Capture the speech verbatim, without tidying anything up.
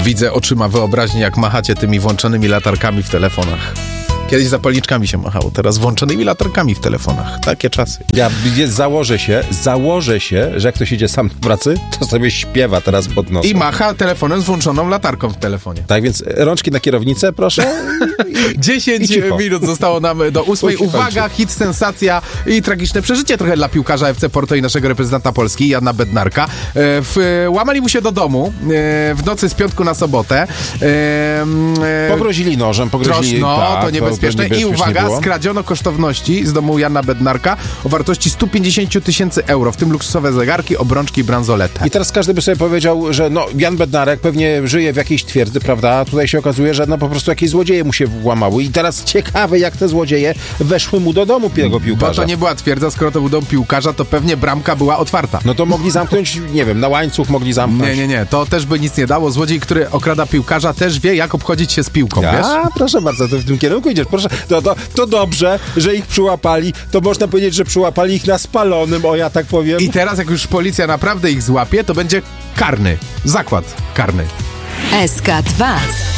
Widzę oczyma wyobraźni, jak machacie tymi włączonymi latarkami w telefonach. Kiedyś zapalniczkami się machało, teraz włączonymi latarkami w telefonach. Takie czasy. Ja jest, założę się, założę się, że jak ktoś idzie sam do pracy, to sobie śpiewa teraz pod nosem. I macha telefonem z włączoną latarką w telefonie. Tak, więc rączki na kierownicę, proszę. dziesięć minut zostało nam do ósmej. Uwaga, hit, sensacja i tragiczne przeżycie trochę dla piłkarza F C Porto i naszego reprezentanta Polski, Jana Bednarka. W, łamali mu się do domu w nocy z piątku na sobotę. Pogrozili nożem, pogrozili... No, tak, to niebezpieczne. I uwaga, było. skradziono kosztowności z domu Jana Bednarka o wartości sto pięćdziesiąt tysięcy euro, w tym luksusowe zegarki, obrączki i bransoletę. I teraz każdy by sobie powiedział, że no, Jan Bednarek pewnie żyje w jakiejś twierdzy, prawda? A tutaj się okazuje, że no po prostu jakieś złodzieje mu się włamały. I teraz ciekawe, jak te złodzieje weszły mu do domu tego piłkarza. Bo to nie była twierdza, skoro to był dom piłkarza, to pewnie bramka była otwarta. No to mogli zamknąć, nie wiem, na łańcuch mogli zamknąć. Nie, nie, nie, to też by nic nie dało. Złodziej, który okrada piłkarza, też wie, jak obchodzić się z piłką, ja, wiesz? Proszę bardzo, to w tym kierunku idziesz. Proszę, to, to, to dobrze, że ich przyłapali. To można powiedzieć, że przyłapali ich na spalonym, o ja tak powiem. I teraz, jak już policja naprawdę ich złapie, to będzie karny. Zakład karny. S K dwa.